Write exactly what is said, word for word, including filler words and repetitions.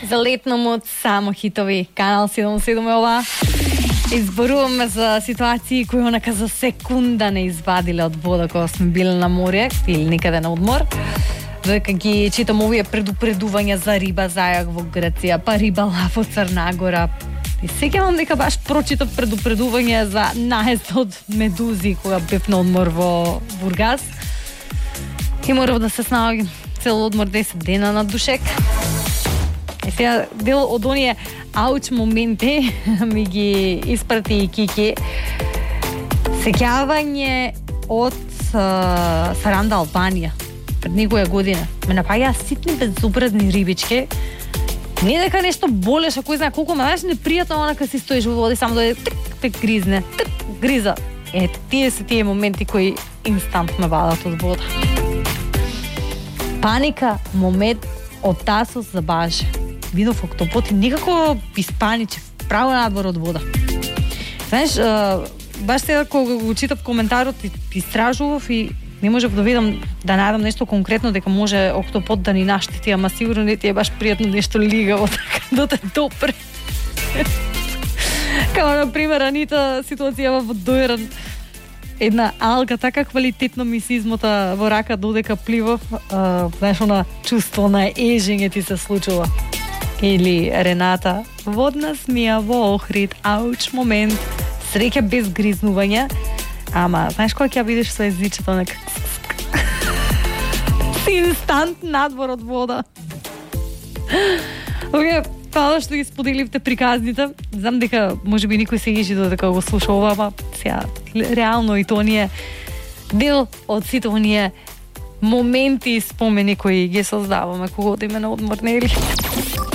За летно мод само хитови. Канал седум седум е ова. Изборуваме за ситуации кои онака за секунда не извадиле од вода кога сме били на море или никаде на одмор. Дека ги читам овие предупредувања за риба зајак во Грција, па риба лав во Црна Гора. И сеќавам дека баш прочитав предупредување за наезд од медузи кога бев на одмор во Бургас. И морав да се снаоѓам цел одмор десет дена на душек. Е сега дел од оние ауч моменти ми ги испрати и Кики. Сеќавање од uh, Саранда, Албанија. Пред некоја година. Ме напаѓа ситни безобразни рибички. Не дека нешто болеш, кој знае колку, ма знаеш непријатно онака си стоиш во вода и само дојде тик, тик гризне, тик, гриза. Е, тие се тие моменти кои инстант ме вадат од вода. Паника, момент од тасос за баже. Видов октопод и никако испаничев, право надвор од вода. Знаеш, баш сега кога го читав коментарот и истражував и не можев да видам, да најдам нешто конкретно дека може октопод да ни наштити, ама сигурно не ти е баш пријатно нешто лигаво така да те допре. Као, например, Анита ситуација во Дојран. Една алга така квалитетно ми се измота во рака додека пливав, а, знаеш, она чувство на ежење ти се случува. Или Рената, водна смија во Охрид, ауч момент, среќа без гризнување, ама знаеш кој ќе видиш со езичето нека инстант надвор од вода. Океј, фала што ги споделивте приказните. Знам дека можеби никој се ежи додека го слуша ова, ама сега реално и тоа ни е дел од сите оние моменти и спомени кои ги создаваме кога одиме на одмор, нели?